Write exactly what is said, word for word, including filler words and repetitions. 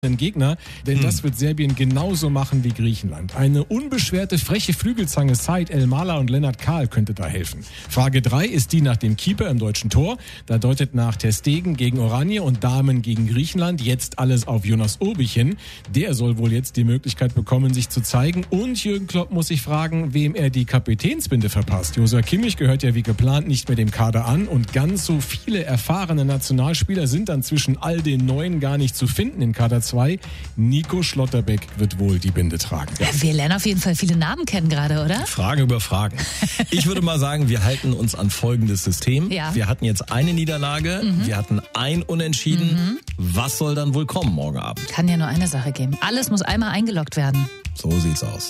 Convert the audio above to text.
Gegner, denn hm. das wird Serbien genauso machen wie Griechenland. Eine unbeschwerte, freche Flügelzange Said El-Mala und Lennart Kahl könnte da helfen. Frage drei ist die nach dem Keeper im deutschen Tor. Da deutet nach ter Stegen gegen Oranje und Damen gegen Griechenland jetzt alles auf Jonas Obich hin. Der soll wohl jetzt die Möglichkeit bekommen, sich zu zeigen. Und Jürgen Klopp muss sich fragen, wem er die Kapitänsbinde verpasst. Joshua Kimmich gehört ja wie geplant nicht mehr dem Kader an und ganz so viele erfahrene Nationalspieler sind dann zwischen all den Neuen gar nicht zu finden in Kader zwei. Nico Schlotterbeck wird wohl die Binde tragen. Ja. Wir lernen auf jeden Fall viele Namen kennen gerade, oder? Frage über Fragen. Ich würde mal sagen, wir halten uns an folgendes System. Ja. Wir hatten jetzt eine Niederlage, mhm. wir hatten ein Unentschieden. Mhm. Was soll dann wohl kommen morgen Abend? Kann ja nur eine Sache geben. Alles muss einmal eingeloggt werden. So sieht's aus.